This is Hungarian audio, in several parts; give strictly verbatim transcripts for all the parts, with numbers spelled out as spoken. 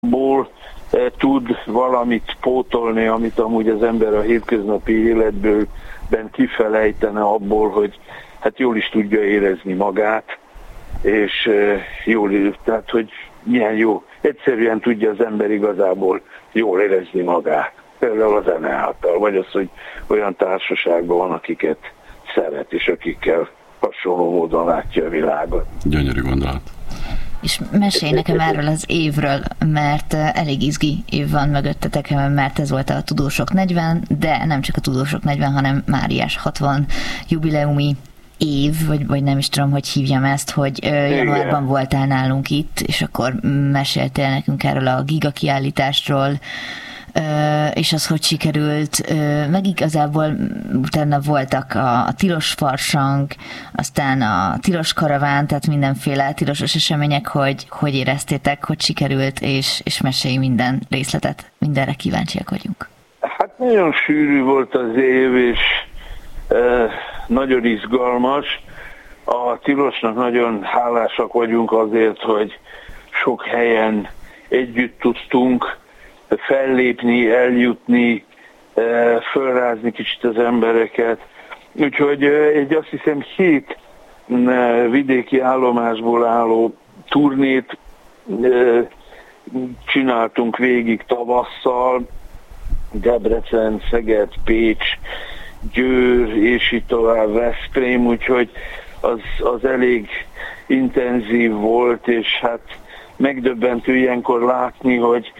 ból tud valamit pótolni, amit amúgy az ember a hétköznapi életből ben kifelejtene abból, hogy hát jól is tudja érezni magát, és jól, tehát hogy milyen jó, egyszerűen tudja az ember igazából jól érezni magát. Például a zene által, vagy az, hogy olyan társaságban van, akiket szeret, és akikkel hasonló módon látja a világot. Gyönyörű gondolat. És mesélj nekem erről az évről, mert elég izgi év van mögöttetek, mert ez volt a Tudósok negyven, de nem csak a Tudósok negyven, hanem Máriás hatvan jubileumi év, vagy, vagy nem is tudom, hogy hívjam ezt, hogy januárban voltál nálunk itt, és akkor meséltél nekünk erről a Giga kiállításról, és az, hogy sikerült, meg igazából utána voltak a, a tilos farsang, aztán a tilos karaván, tehát mindenféle tilosos események, hogy hogy éreztétek, hogy sikerült, és, és mesélj minden részletet, mindenre kíváncsiak vagyunk. Hát nagyon sűrű volt az év, és e, nagyon izgalmas. A tilosnak nagyon hálásak vagyunk azért, hogy sok helyen együtt tudtunk fellépni, eljutni, fölrázni kicsit az embereket. Úgyhogy egy azt hiszem hét vidéki állomásból álló turnét csináltunk végig tavasszal, Debrecen, Szeged, Pécs, Győr, és így tovább Veszprém, úgyhogy az, az elég intenzív volt, és hát megdöbbentő ilyenkor látni, hogy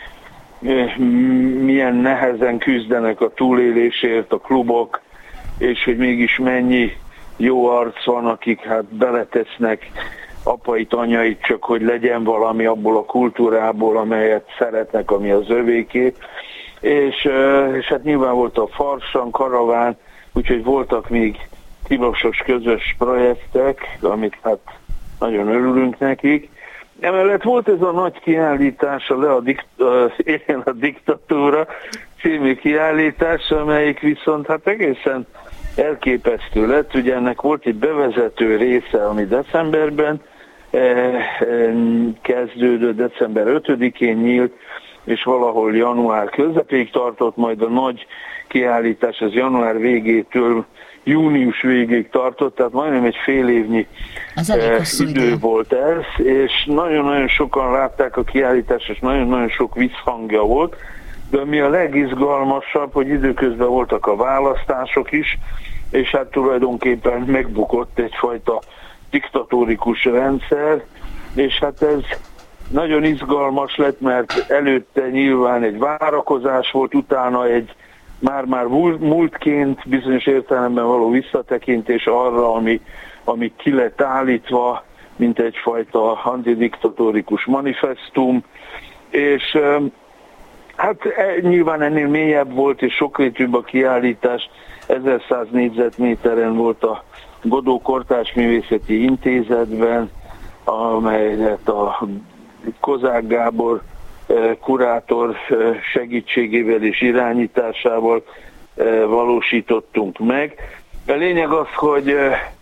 milyen nehezen küzdenek a túlélésért a klubok, és hogy mégis mennyi jó arc van, akik hát beletesznek apait, anyait, csak hogy legyen valami abból a kultúrából, amelyet szeretnek, ami az övéké. És, és hát nyilván volt a farsang, karaván, úgyhogy voltak még tilosos közös projektek, amit hát nagyon örülünk nekik. Emellett volt ez a nagy kiállítás, a Le a, dikt- a, éljen a diktatúra című kiállítás, amelyik viszont hát egészen elképesztő lett. Ugye ennek volt egy bevezető része, ami decemberben eh, eh, kezdődött, december ötödikén nyílt, és valahol január közepéig tartott, majd a nagy kiállítás az január végétől június végéig tartott, tehát majdnem egy fél évnyi eh, idő, idő volt ez, és nagyon-nagyon sokan látták a kiállítást, és nagyon-nagyon sok visszhangja volt, de ami a legizgalmasabb, hogy időközben voltak a választások is, és hát tulajdonképpen megbukott egyfajta diktatórikus rendszer, és hát ez nagyon izgalmas lett, mert előtte nyilván egy várakozás volt, utána egy már-már múltként bizonyos értelemben való visszatekintés arra, ami, ami ki lett állítva, mint egyfajta antidiktatórikus manifestum, és hát nyilván ennél mélyebb volt, és sokrétűbb a kiállítás. ezerszáz négyzetméteren volt a Godó Kortárs Művészeti Intézetben, amelyet a Kozák Gábor kurátor segítségével és irányításával valósítottunk meg. A lényeg az, hogy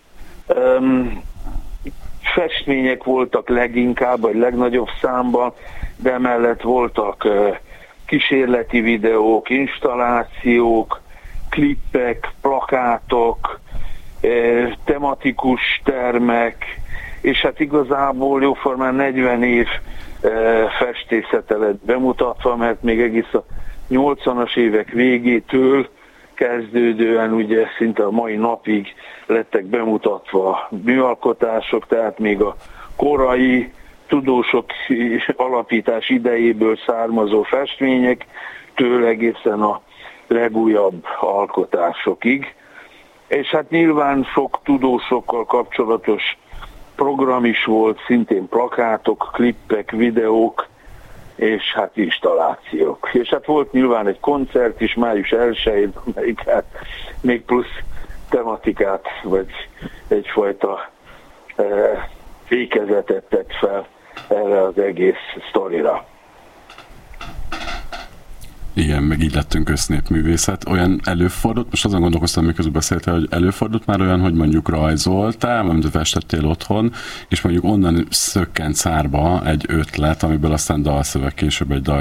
um, festmények voltak leginkább, vagy legnagyobb számban, de emellett voltak uh, kísérleti videók, installációk, klippek, plakátok, uh, tematikus termek, és hát igazából jóformán negyven év festészete lett bemutatva, mert még egész a nyolcvanas évek végétől kezdődően ugye szinte a mai napig lettek bemutatva műalkotások, tehát még a korai tudósok alapítás idejéből származó festményektől egészen a legújabb alkotásokig. És hát nyilván sok tudósokkal kapcsolatos program is volt, szintén plakátok, klippek, videók, és hát installációk. És hát volt nyilván egy koncert is május elsején, amelyik hát még plusz tematikát, vagy egyfajta e, fékezetet tett fel erre az egész sztorira. Igen, meg így lettünk össznépművészet. Olyan előfordult, most azon gondolkoztam, miközben beszéltél, hogy előfordult már olyan, hogy mondjuk rajzoltál, vagy festettél otthon, és mondjuk onnan szökkent szárba egy ötlet, amiből aztán dalszöveg később egy dal